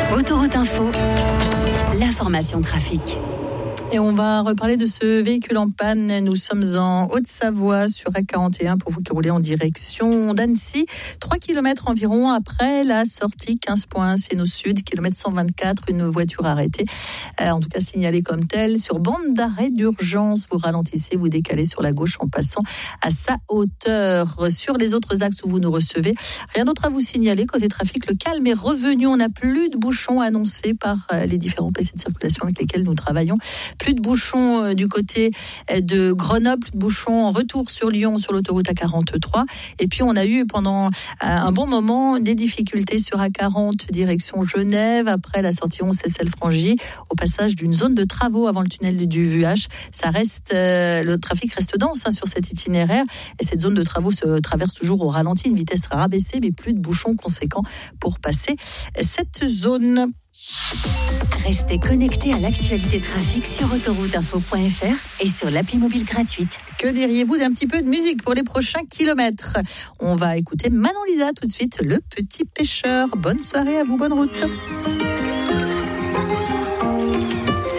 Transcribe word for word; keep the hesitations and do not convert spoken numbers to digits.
Autoroute Info, l'information trafic. Et on va reparler de ce véhicule en panne. Nous sommes en Haute-Savoie sur A quarante et un pour vous qui roulez en direction d'Annecy. trois kilomètres environ après la sortie quinze point un Séno Sud, kilomètre cent vingt-quatre, une voiture arrêtée. Euh, en tout cas signalée comme telle sur bande d'arrêt d'urgence. Vous ralentissez, vous décalez sur la gauche en passant à sa hauteur. Sur les autres axes où vous nous recevez, rien d'autre à vous signaler. Côté trafic, le calme est revenu. On n'a plus de bouchons annoncés par les différents P C de circulation avec lesquels nous travaillons. Plus de bouchons du côté de Grenoble, plus de bouchons en retour sur Lyon sur l'autoroute A quarante-trois. Et puis on a eu pendant un bon moment des difficultés sur A quarante direction Genève après la sortie onze S L Frangy au passage d'une zone de travaux avant le tunnel du V U H. Ça reste, euh, le trafic reste dense hein, sur cet itinéraire et cette zone de travaux se traverse toujours au ralenti, une vitesse rabaissée mais plus de bouchons conséquents pour passer cette zone. Restez connectés à l'actualité trafic sur autoroute info point f r et sur l'appli mobile gratuite. Que diriez-vous d'un petit peu de musique pour les prochains kilomètres ? On va écouter Manon Lisa tout de suite, Le Petit Pêcheur. Bonne soirée à vous, bonne route.